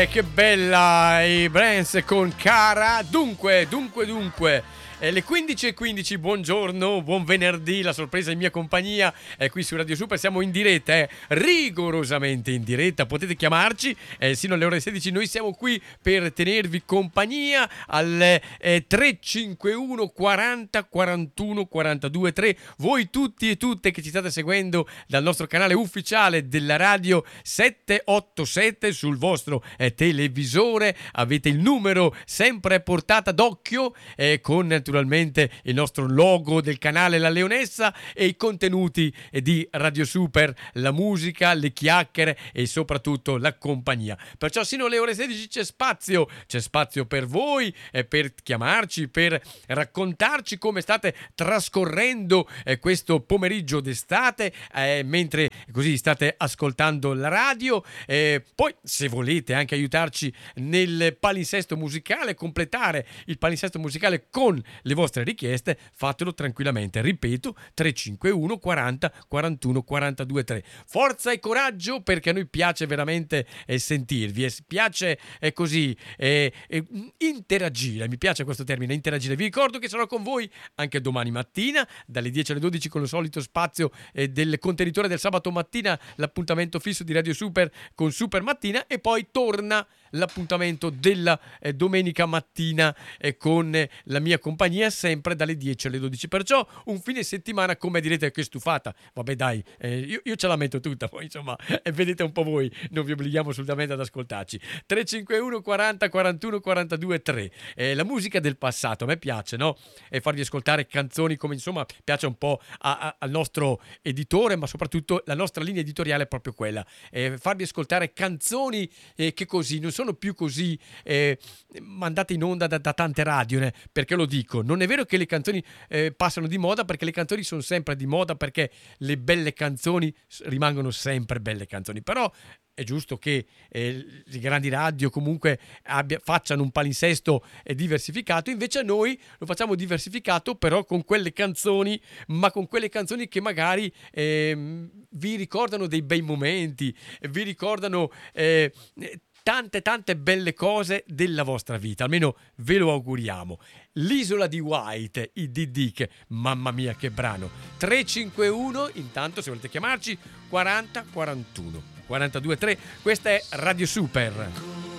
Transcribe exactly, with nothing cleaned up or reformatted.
E che bella i Brands con Cara. Dunque, dunque, dunque È le quindici e quindici, buongiorno, buon venerdì, la sorpresa in mia compagnia è qui su Radio Super, siamo in diretta, eh, rigorosamente in diretta, potete chiamarci eh, sino alle ore sedici, noi siamo qui per tenervi compagnia al eh, tre cinque uno quaranta quarantuno quarantadue tre, voi tutti e tutte che ci state seguendo dal nostro canale ufficiale della radio settecentoottantasette sul vostro eh, televisore, avete il numero sempre a portata d'occhio eh, con naturalmente il nostro logo del canale La Leonessa e i contenuti di Radio Super, la musica, le chiacchiere e soprattutto la compagnia. Perciò sino alle ore sedici c'è spazio, c'è spazio per voi, eh, per chiamarci, per raccontarci come state trascorrendo eh, questo pomeriggio d'estate, eh, mentre così state ascoltando la radio. Eh, poi se volete anche aiutarci nel palinsesto musicale, completare il palinsesto musicale con le vostre richieste, fatelo tranquillamente, ripeto, tre cinque uno quaranta quarantuno quarantadue tre. Forza e coraggio, perché a noi piace veramente eh, sentirvi, e piace eh, così eh, eh, interagire, mi piace questo termine, interagire. Vi ricordo che sarò con voi anche domani mattina dalle dieci alle dodici con il solito spazio eh, del contenitore del sabato mattina, l'appuntamento fisso di Radio Super con Super Mattina, e poi torna l'appuntamento della eh, domenica mattina eh, con eh, la mia compagnia, sempre dalle dieci alle dodici. Perciò un fine settimana, come direte, che stufata, vabbè dai, eh, io, io ce la metto tutta, poi insomma eh, vedete un po' voi, non vi obblighiamo assolutamente ad ascoltarci. Tre cinque uno quaranta quarantuno quarantadue tre. Eh, la musica del passato a me piace, no? E farvi ascoltare canzoni come insomma piace un po' a, a, al nostro editore, ma soprattutto la nostra linea editoriale è proprio quella, eh, farvi ascoltare canzoni eh, che così non sono sono più così eh, mandate in onda da, da tante radio, né? Perché lo dico, non è vero che le canzoni eh, passano di moda, perché le canzoni sono sempre di moda, perché le belle canzoni rimangono sempre belle canzoni, però è giusto che eh, le grandi radio comunque abbia, facciano un palinsesto eh, diversificato. Invece noi lo facciamo diversificato, però con quelle canzoni, ma con quelle canzoni che magari eh, vi ricordano dei bei momenti, vi ricordano eh, tante tante belle cose della vostra vita, almeno ve lo auguriamo. L'Isola di White, i D D, che mamma mia che brano. Tre cinque uno, intanto se volete chiamarci, quaranta quarantuno quarantadue tre. Questa è Radio Super.